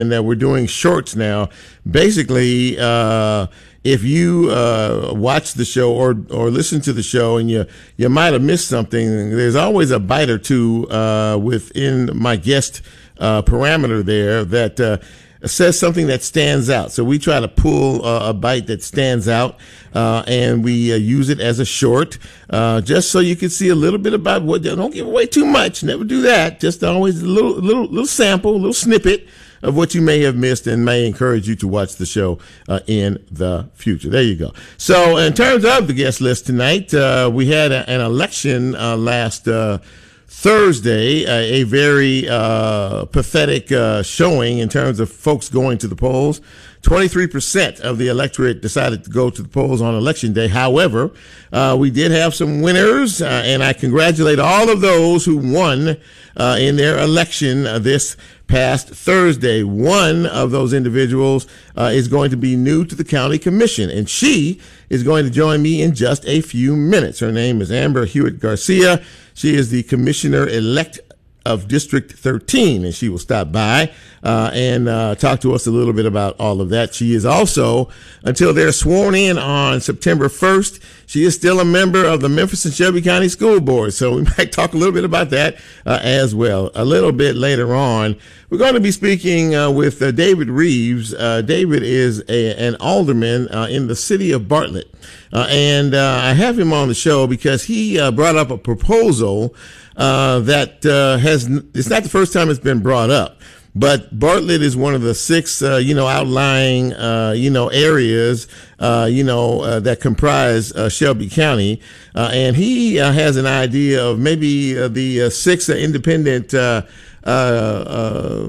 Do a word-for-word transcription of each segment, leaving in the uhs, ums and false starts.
and that we're doing shorts now. Basically, uh, if you uh, watch the show or or listen to the show and you you might have missed something, there's always a bite or two uh, within my guest uh, parameter there that uh, says something that stands out. So we try to pull uh, a bite that stands out, uh, and we uh, use it as a short, uh, just so you can see a little bit about what. Don't give away too much. Never do that. Just always a little, little, little sample, a little snippet of what you may have missed, and may encourage you to watch the show uh, in the future. There you go. So in terms of the guest list tonight, uh, we had a, an election uh, last uh, Thursday, uh, a very uh, pathetic uh, showing in terms of folks going to the polls. twenty-three percent of the electorate decided to go to the polls on election day. However, uh, we did have some winners, uh, and I congratulate all of those who won uh, in their election uh, this past Thursday. One of those individuals uh, is going to be new to the county commission, and she is going to join me in just a few minutes. Her name is Amber Hewitt Garcia. She is the commissioner-elect of District thirteen, and she will stop by uh, and uh, talk to us a little bit about all of that. She is also, until they're sworn in on September first, she is still a member of the Memphis and Shelby County School Board, so we might talk a little bit about that uh, as well. A little bit later on, we're going to be speaking uh, with uh, David Reeves. Uh, David is a, an alderman uh, in the city of Bartlett, uh, and uh, I have him on the show because he uh, brought up a proposal Uh, that uh, has, it's not the first time it's been brought up, but Bartlett is one of the six, uh, you know, outlying, uh, you know, areas, uh, you know, uh, that comprise uh, Shelby County. Uh, and he uh, has an idea of maybe uh, the uh, six uh, independent uh, uh, uh,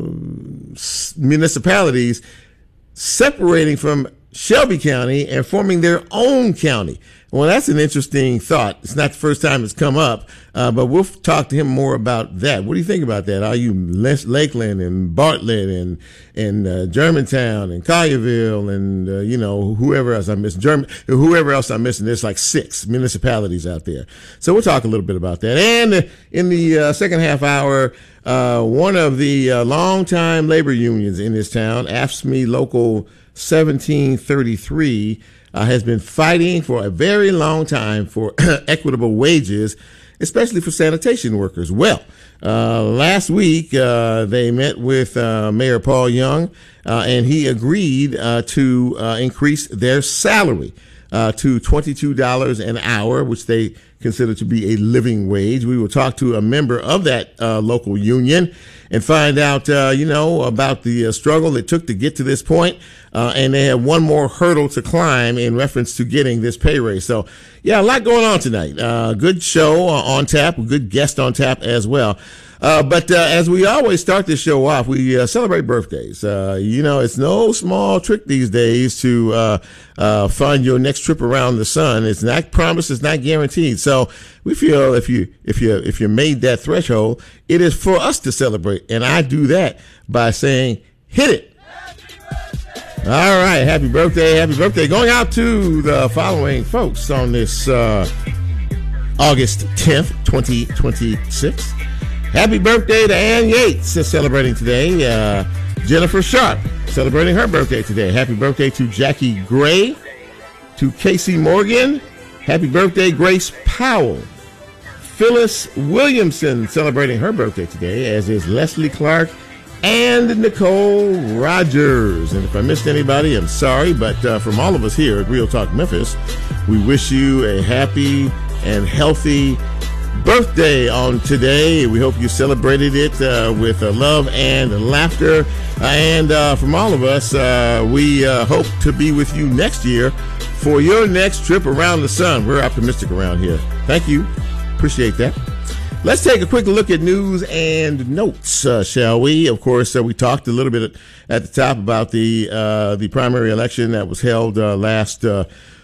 municipalities separating from Shelby County and forming their own county. Well, that's an interesting thought. It's not the first time it's come up, uh, but we'll talk to him more about that. What do you think about that? Are you Lakeland and Bartlett and and uh, Germantown and Collierville and uh, you know whoever else I missed, German, whoever else I'm missing? There's like six municipalities out there. So we'll talk a little bit about that. And in the uh, second half hour, uh, one of the uh, longtime labor unions in this town, AFSCME Local seventeen thirty-three. Uh, has been fighting for a very long time for equitable wages, especially for sanitation workers. Well, uh, last week, uh, they met with uh, Mayor Paul Young, uh, and he agreed uh, to uh, increase their salary uh, to twenty-two dollars an hour, which they consider to be a living wage. We will talk to a member of that uh, local union and find out, uh, you know, about the uh, struggle it took to get to this point. Uh, and they have one more hurdle to climb in reference to getting this pay raise. So, yeah, a lot going on tonight. Uh, good show uh, on tap, a good guest on tap as well. Uh, but uh, as we always start this show off, we uh, celebrate birthdays. Uh, you know, it's no small trick these days to uh, uh, find your next trip around the sun. It's not promised, it's not guaranteed. So we feel if you if you if you made that threshold, it is for us to celebrate, and I do that by saying, "Hit it." All right, happy birthday, happy birthday. Going out to the following folks on this uh, August tenth, twenty twenty-six. Happy birthday to Ann Yates, is celebrating today. Uh, Jennifer Sharp, celebrating her birthday today. Happy birthday to Jackie Gray, to Casey Morgan. Happy birthday, Grace Powell. Phyllis Williamson, celebrating her birthday today, as is Leslie Clark and Nicole Rogers. And if I missed anybody, I'm sorry, but uh, from all of us here at Real Talk Memphis, we wish you a happy and healthy birthday on today. We hope you celebrated it uh, with uh, love and laughter. Uh, and uh, from all of us, uh, we uh, hope to be with you next year for your next trip around the sun. We're optimistic around here. Thank you. Appreciate that. Let's take a quick look at news and notes, uh, shall we? Of course, uh, we talked a little bit at the top about the uh, the primary election that was held uh, last uh,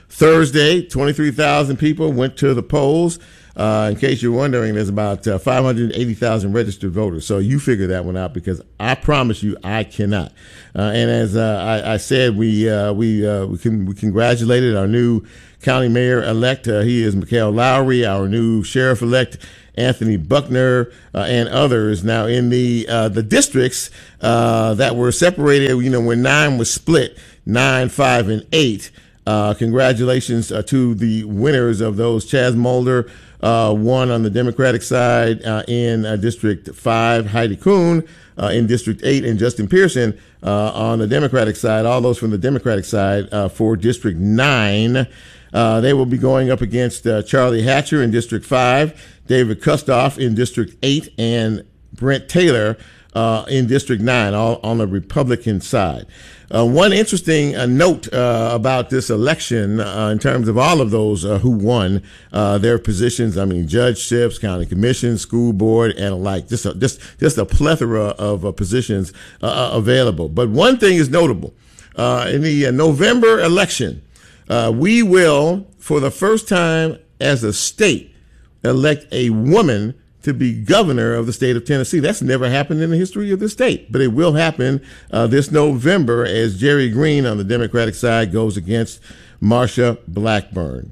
Thursday, twenty-three thousand people went to the polls. Uh, in case you're wondering, there's about uh, five hundred eighty thousand registered voters. So you figure that one out, because I promise you, I cannot. Uh, and as uh, I, I said, we uh, we uh, we, can, we congratulated our new county mayor-elect. Uh, he is Mikhail Lowry, our new sheriff-elect, Anthony Buckner, uh, and others. Now, in the uh, the districts uh, that were separated, you know, when nine was split, nine, five, and eight. Uh, congratulations uh, to the winners of those. Chaz Mulder uh, won on the Democratic side uh, in uh, District five, Heidi Kuhn uh, in District eight, and Justin Pearson uh, on the Democratic side. All those from the Democratic side uh, for District nine. Uh, they will be going up against uh, Charlie Hatcher in District five, David Kustoff in District eight, and Brent Taylor uh, in District nine, all on the Republican side. Uh, one interesting uh, note uh, about this election uh, in terms of all of those uh, who won uh, their positions, I mean, judgeships, county commission, school board, and alike, just a, just, just a plethora of uh, positions uh, available. But one thing is notable. Uh, in the uh, November election, uh, we will, for the first time as a state, elect a woman to be governor of the state of Tennessee. That's never happened in the history of the state, but it will happen uh, this November as Jerry Green on the Democratic side goes against Marsha Blackburn.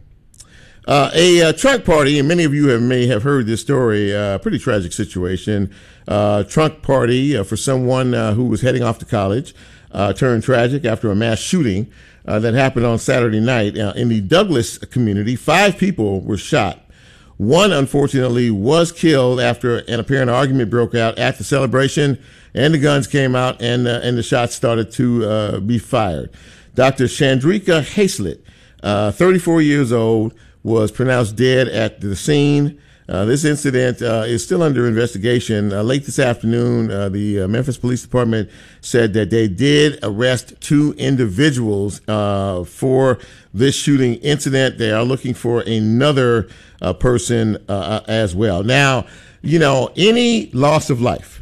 Uh, a uh, trunk party, and many of you have, may have heard this story, a uh, pretty tragic situation. Uh, trunk party uh, for someone uh, who was heading off to college uh, turned tragic after a mass shooting uh, that happened on Saturday night uh, in the Douglas community. Five people were shot. One, unfortunately, was killed after an apparent argument broke out at the celebration, and the guns came out, and uh, and the shots started to uh, be fired. Doctor Chandrika Haslett, uh, thirty-four years old, was pronounced dead at the scene. Uh, this incident uh, is still under investigation. Uh, late this afternoon, uh, the uh, Memphis Police Department said that they did arrest two individuals uh, for this shooting incident. They are looking for another uh, person uh, as well. Now, you know, any loss of life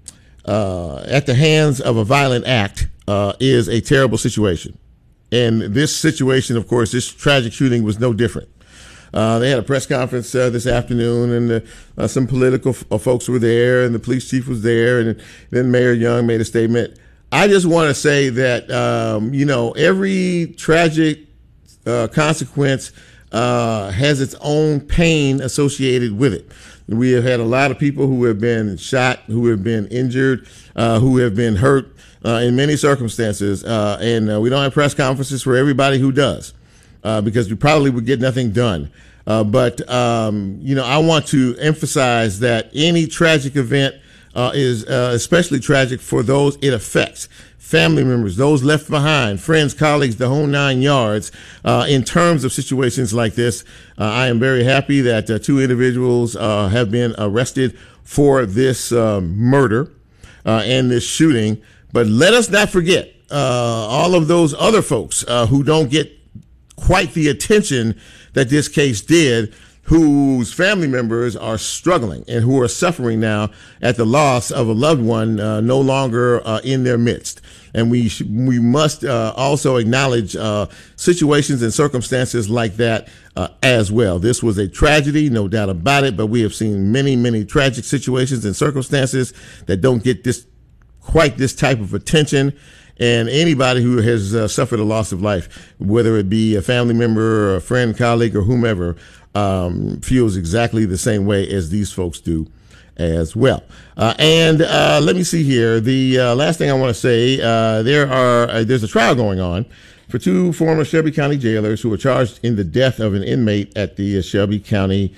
uh, at the hands of a violent act uh, is a terrible situation. And this situation, of course, this tragic shooting was no different. Uh, they had a press conference uh, this afternoon, and uh, uh, some political f- uh, folks were there, and the police chief was there, and then Mayor Young made a statement. I just want to say that, um, you know, every tragic uh, consequence uh, has its own pain associated with it. We have had a lot of people who have been shot, who have been injured, uh, who have been hurt uh, in many circumstances, uh, and uh, we don't have press conferences for everybody who does. Uh, because we probably would get nothing done. Uh, but, um, you know, I want to emphasize that any tragic event uh, is uh, especially tragic for those it affects. Family members, those left behind, friends, colleagues, the whole nine yards. Uh, in terms of situations like this, uh, I am very happy that uh, two individuals uh, have been arrested for this uh, murder uh, and this shooting. But let us not forget uh, all of those other folks uh, who don't get quite the attention that this case did, whose family members are struggling and who are suffering now at the loss of a loved one uh, no longer uh, in their midst. And we sh- we must uh, also acknowledge uh, situations and circumstances like that uh, as well. This was a tragedy, no doubt about it, but we have seen many, many tragic situations and circumstances that don't get this quite this type of attention. And anybody who has uh, suffered a loss of life, whether it be a family member or a friend, colleague, or whomever, um, feels exactly the same way as these folks do as well. Uh, and uh, let me see here. The uh, last thing I want to say, uh, there are uh, there's a trial going on for two former Shelby County jailers who were charged in the death of an inmate at the uh, Shelby County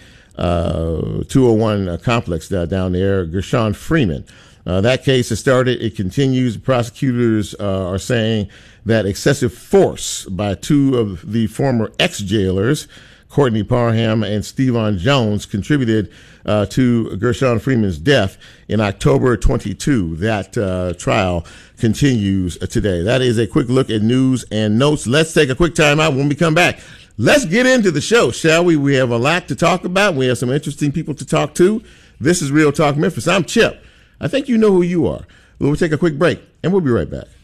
uh, two oh one complex uh, down there, Gershon Freeman. Uh, that case has started. It continues. Prosecutors uh, are saying that excessive force by two of the former ex-jailers, Courtney Parham and Stevan Jones, contributed uh, to Gershon Freeman's death in October twenty-second. That uh, trial continues today. That is a quick look at news and notes. Let's take a quick time out. When we come back, let's get into the show, shall we? We have a lot to talk about. We have some interesting people to talk to. This is Real Talk Memphis. I'm Chip. I think you know who you are. We'll take a quick break, and we'll be right back.